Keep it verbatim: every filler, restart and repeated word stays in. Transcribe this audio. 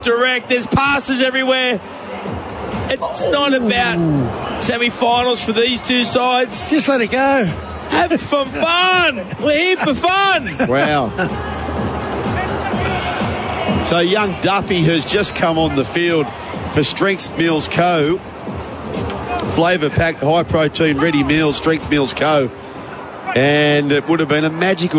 direct. There's passes everywhere. It's not about semi-finals for these two sides. Just let it go. Have some fun. We're here for fun. Wow. So young Duffy has just come on the field for Strength Meals Co. Flavour-packed, high-protein, ready meals, Strength Meals Co. And it would have been a magical